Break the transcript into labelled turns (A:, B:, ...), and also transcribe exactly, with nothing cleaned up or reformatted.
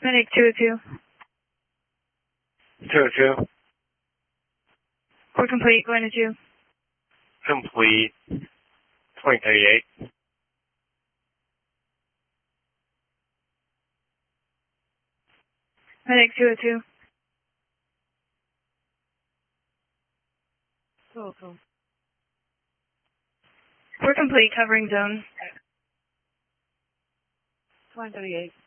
A: Medic two oh two.
B: two oh two.
A: We're complete, going to two.
B: Complete. twenty thirty-eight.
A: Medic two oh two.
C: Cool, cool.
A: We're complete, covering zone.
C: twenty thirty-eight.